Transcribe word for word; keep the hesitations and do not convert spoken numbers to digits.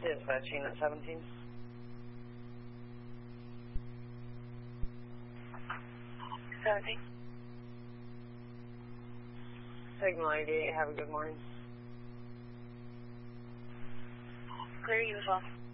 Dispatching at seventeen. seventeen. Signal eighty-eight, have a good morning. Clear you as well.